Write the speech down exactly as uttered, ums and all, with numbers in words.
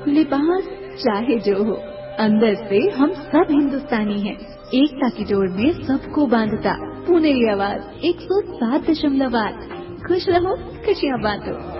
लिबास चाहे जो हो, अंदर से हम सब हिंदुस्तानी हैं। एकता की डोर में सबको बांधता पुनेरी आवाज एक सौ सात दशमलव आठ। खुश रहो, खुशियाँ बांटो।